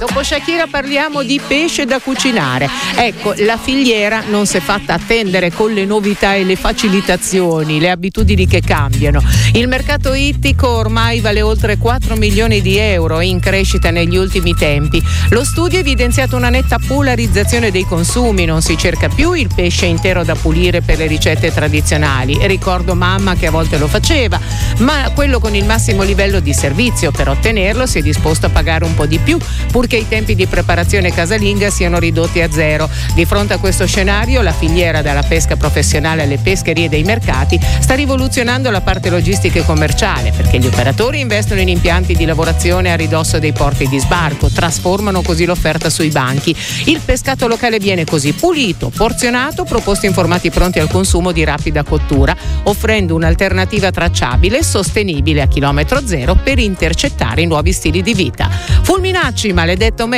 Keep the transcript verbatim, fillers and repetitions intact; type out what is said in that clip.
Dopo Shakira parliamo di pesce da cucinare. Ecco, la filiera non si è fatta attendere con le novità e le facilitazioni, le abitudini che cambiano. Il mercato ittico ormai vale oltre quattro milioni di euro, in crescita negli ultimi tempi. Lo studio ha evidenziato una netta polarizzazione dei consumi, non si cerca più il pesce intero da pulire per le ricette tradizionali. Ricordo mamma che a volte lo faceva, ma quello con il massimo livello di servizio. Per ottenerlo si è disposto a pagare un po' di più, purché i tempi di preparazione casalinga siano ridotti a zero. Di fronte a questo scenario, la filiera dalla pesca professionale alle pescherie dei mercati sta rivoluzionando la parte logistica e commerciale, perché gli operatori investono in impianti di lavorazione a ridosso dei porti di sbarco, trasformano così l'offerta sui banchi. Il pescato locale viene così pulito, porzionato, proposto in formati pronti al consumo di rapida cottura, offrendo un'alternativa tracciabile e sostenibile a chilometro zero per intercettare i nuovi stili di vita. Fulminacci, maledetto me